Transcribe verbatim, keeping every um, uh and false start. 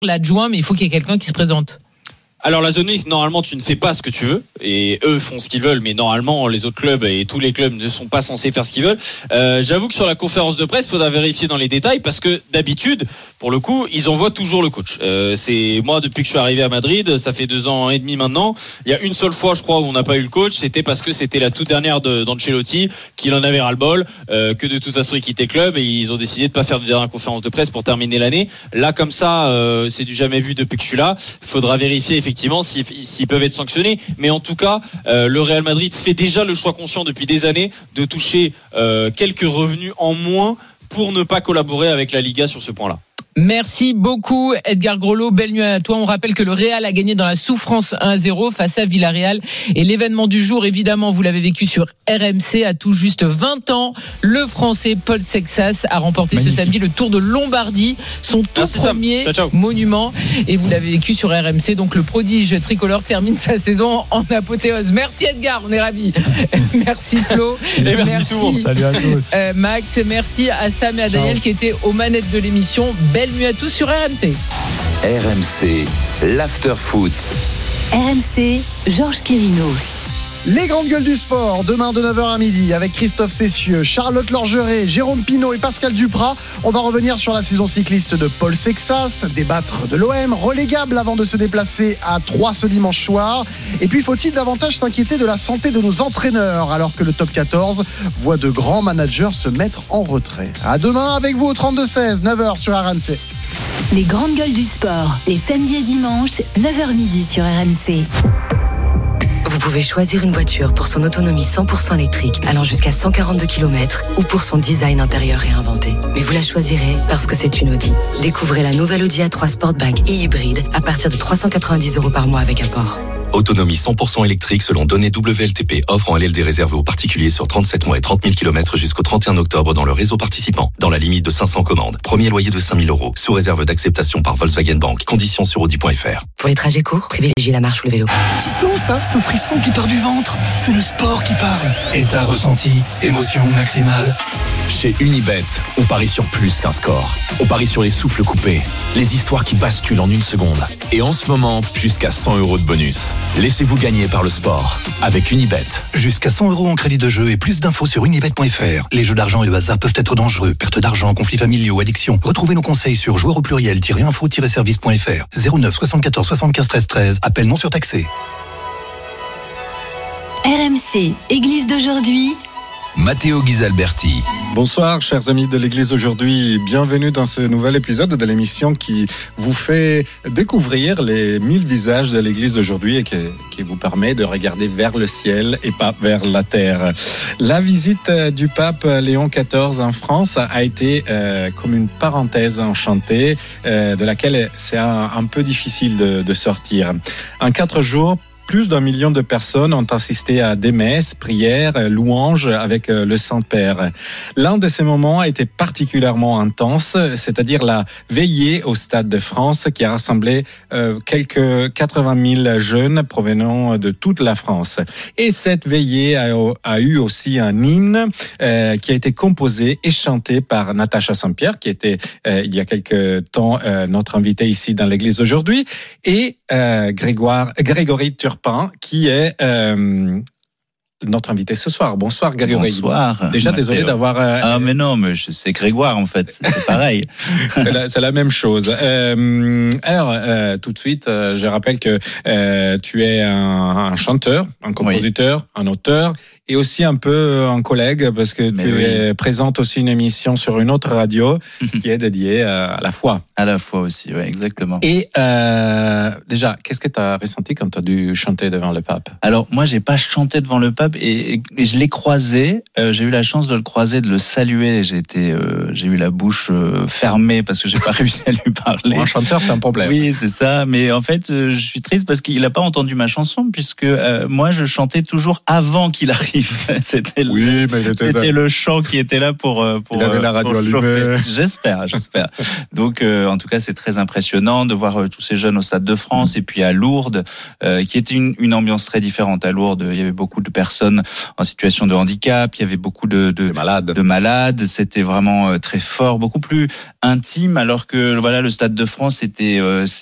l'adjoint, mais il faut qu'il y ait quelqu'un qui se présente. Alors la zone mixte, normalement tu ne fais pas ce que tu veux et eux font ce qu'ils veulent, mais normalement les autres clubs et tous les clubs ne sont pas censés faire ce qu'ils veulent. Euh, j'avoue que sur la conférence de presse, il faudra vérifier dans les détails parce que d'habitude, pour le coup, ils envoient toujours le coach. Euh, c'est moi depuis que je suis arrivé à Madrid, ça fait deux ans et demi maintenant. Il y a une seule fois, je crois, où on n'a pas eu le coach, c'était parce que c'était la toute dernière de, d'Ancelotti, qu'il en avait ras le bol, euh, que de toute façon il quittait le club et ils ont décidé de pas faire de dernière conférence de presse pour terminer l'année. Là comme ça, euh, c'est du jamais vu depuis que je suis là. Il faudra vérifier effectivement. Effectivement, s'ils, s'ils peuvent être sanctionnés, mais en tout cas, euh, le Real Madrid fait déjà le choix conscient depuis des années de toucher euh, quelques revenus en moins pour ne pas collaborer avec la Liga sur ce point-là. Merci beaucoup Edgar Groslo, belle nuit à toi. On rappelle que le Real a gagné dans la souffrance un à zéro face à Villarreal et l'événement du jour, évidemment, vous l'avez vécu sur R M C à tout juste vingt ans. Le Français Paul Sexas a remporté Magnifique. ce samedi le Tour de Lombardie, son tout Merci premier ciao, ciao. monument, et vous l'avez vécu sur R M C. Donc le prodige tricolore termine sa saison en apothéose. Merci Edgar, on est ravis. Merci Flo et merci, merci tout le monde. Salut à tous. Euh, Max, merci à Sam et à Daniel ciao. qui étaient aux manettes de l'émission. Belle nuit à tous sur R M C. R M C, l'after-foot. R M C, Georges Quirino. Les grandes gueules du sport, demain de neuf heures à midi, avec Christophe Cessieux, Charlotte Lorgeret, Jérôme Pinault et Pascal Duprat. On va revenir sur la saison cycliste de Paul Sexas, débattre de l'O M, relégable avant de se déplacer à Troyes ce dimanche soir. Et puis, faut-il davantage s'inquiéter de la santé de nos entraîneurs, alors que le top quatorze voit de grands managers se mettre en retrait. À demain avec vous au trente-deux seize, neuf heures sur R M C. Les grandes gueules du sport, les samedis et dimanches, neuf heures midi sur R M C. Vous pouvez choisir une voiture pour son autonomie cent pour cent électrique allant jusqu'à cent quarante-deux kilomètres ou pour son design intérieur réinventé. Mais vous la choisirez parce que c'est une Audi. Découvrez la nouvelle Audi A trois Sportback et hybride à partir de trois cent quatre-vingt-dix euros par mois avec apport. Autonomie cent pour cent électrique selon données W L T P. Offre en L L D réservée aux particuliers sur trente-sept mois et trente mille kilomètres jusqu'au trente et un octobre dans le réseau participant. Dans la limite de cinq cents commandes. Premier loyer de cinq mille euros. Sous réserve d'acceptation par Volkswagen Bank. Conditions sur audi point f r. Pour les trajets courts, privilégiez la marche ou le vélo. Tu sens ça, ce frisson qui part du ventre? C'est le sport qui parle. Et t'as ressenti émotion maximale? Chez Unibet, on parie sur plus qu'un score. On parie sur les souffles coupés, les histoires qui basculent en une seconde. Et en ce moment, jusqu'à cent euros de bonus. Laissez-vous gagner par le sport avec Unibet. Jusqu'à cent euros en crédit de jeu et plus d'infos sur unibet point f r. Les jeux d'argent et le hasard peuvent être dangereux. Perte d'argent, conflits familiaux, addiction. Retrouvez nos conseils sur joueurs au pluriel-info-service point f r. zéro neuf soixante-quatorze soixante-quinze treize treize. Appel non surtaxé. R M C, Église d'aujourd'hui. Matteo Ghisalberti. Bonsoir chers amis de l'Église aujourd'hui, bienvenue dans ce nouvel épisode de l'émission qui vous fait découvrir les mille visages de l'Église d'aujourd'hui et qui, qui vous permet de regarder vers le ciel et pas vers la terre. La visite du pape Léon quatorze en France a été euh, comme une parenthèse enchantée euh, de laquelle c'est un, un peu difficile de, de sortir. En quatre jours, plus d'un million de personnes ont assisté à des messes, prières, louanges avec le Saint-Père. L'un de ces moments a été particulièrement intense, c'est-à-dire la veillée au Stade de France qui a rassemblé euh, quelques quatre-vingt mille jeunes provenant de toute la France. Et cette veillée a, a eu aussi un hymne euh, qui a été composé et chanté par Natacha Saint-Pierre, qui était euh, il y a quelque temps euh, notre invitée ici dans l'Église aujourd'hui, et euh, Grégoire, Grégory Turpin, qui est euh, notre invité ce soir. Bonsoir Grégory. Bonsoir. Déjà Mathéo. Désolé d'avoir... Euh, ah mais non, mais c'est Grégoire en fait, c'est pareil. c'est, la, c'est la même chose. Euh, alors, euh, tout de suite, euh, je rappelle que euh, tu es un, un chanteur, un compositeur, oui. un auteur, et aussi un peu un collègue, parce que mais tu oui. es, présentes aussi une émission sur une autre radio qui est dédiée à, à la foi. À la foi aussi, oui, exactement. Et euh, déjà, qu'est-ce que tu as ressenti quand tu as dû chanter devant le pape? Alors, moi, j'ai pas chanté devant le pape, et, et je l'ai croisé. Euh, j'ai eu la chance de le croiser, de le saluer. J'ai été, euh, j'ai eu la bouche euh, fermée parce que j'ai pas réussi à lui parler. Pour un chanteur, c'est un problème. Oui, c'est ça. Mais en fait, euh, je suis triste parce qu'il a pas entendu ma chanson, puisque euh, moi, je chantais toujours avant qu'il arrive. sportif. C'était le, oui, mais il était c'était là. le chant qui était là pour, pour il avait la radio allumée. J'espère, j'espère. Donc, euh, en tout cas, c'est très impressionnant de voir euh, tous ces jeunes au Stade de France et puis à Lourdes, euh, qui était une, une ambiance très différente. À Lourdes, il y avait beaucoup de personnes en situation de handicap, il y avait beaucoup de, de, de malades. De malades. C'était vraiment euh, très fort, beaucoup plus intime, alors que voilà, le Stade de France, c'était, euh,